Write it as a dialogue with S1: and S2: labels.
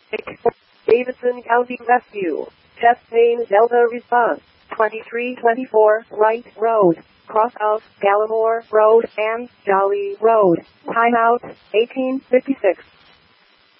S1: Davidson County Rescue. Test main Delta response. 2324 Wright Road. Cross of Gallimore Road and Jolly Road. Timeout 1856.